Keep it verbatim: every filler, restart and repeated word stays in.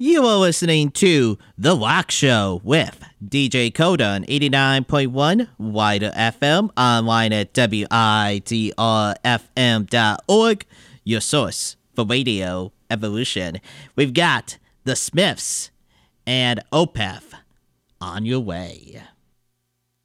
You are listening to The Rock Show with D J Coda on eighty-nine point one Wider F M, online at W I D R F M dot org, your source for radio evolution. We've got The Smiths and Opeth on your way.